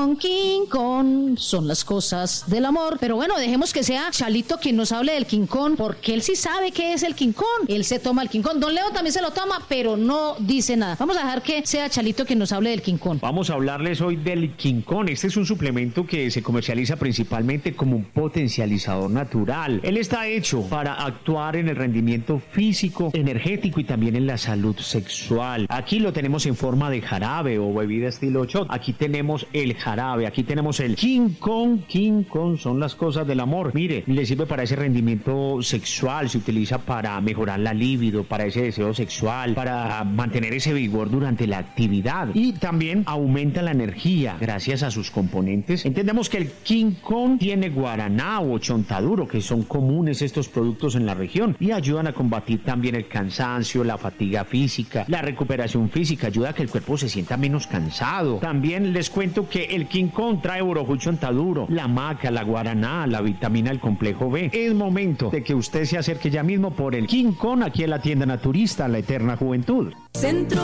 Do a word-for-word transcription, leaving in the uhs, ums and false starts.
Kong, King Kong, son las cosas del amor. Pero bueno, dejemos que sea Chalito quien nos hable del King Kong, porque él sí sabe qué es el King Kong. Él se toma el King Kong. Don Leo también se lo toma, pero no dice nada. Vamos a dejar que sea Chalito quien nos hable del King Kong. Vamos a hablarles hoy del King Kong. Este es un suplemento que se comercializa principalmente como un potencializador natural. Él está hecho para actuar en el rendimiento físico, energético y también en la salud sexual. Aquí lo tenemos en forma de jarabe o bebida estilo shot. Aquí tenemos el jarabe, aquí tenemos el King Kong. King Kong son las cosas del amor. Mire, le sirve para ese rendimiento sexual, se utiliza para mejorar la libido, para ese deseo sexual, para mantener ese vigor durante la actividad y también aumenta la energía gracias a sus componentes. Entendemos que el King Kong tiene guaraná o chontaduro, que son comunes estos productos en la región y ayudan a combatir también el cansancio, la fatiga física, la recuperación física, ayuda a que el cuerpo se sienta menos cansado. También les cuento que el King Kong trae orojo y chontaduro, la maca, la guaraná, la vitamina del complejo B. Es momento de que usted se acerque ya mismo por el King Kong aquí en la tienda naturista La Eterna Juventud. Centro